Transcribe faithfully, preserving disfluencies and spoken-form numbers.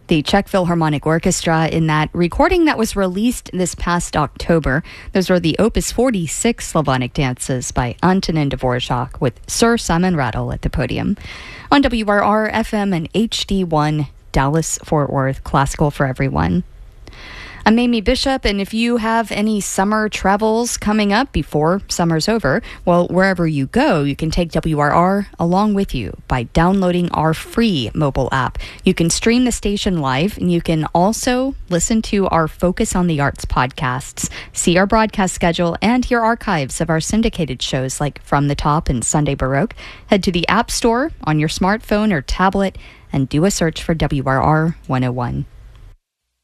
the Czech Philharmonic Orchestra in that recording that was released this past October. Those were the Opus forty-six Slavonic dances by Antonin Dvorak with Sir Simon Rattle at the podium. On W R R F M and H D one, Dallas-Fort Worth, classical for everyone. I'm Amy Bishop, and if you have any summer travels coming up before summer's over, well, wherever you go, you can take W R R along with you by downloading our free mobile app. You can stream the station live, and you can also listen to our Focus on the Arts podcasts, see our broadcast schedule, and hear archives of our syndicated shows like From the Top and Sunday Baroque. Head to the App Store on your smartphone or tablet and do a search for W R R one oh one.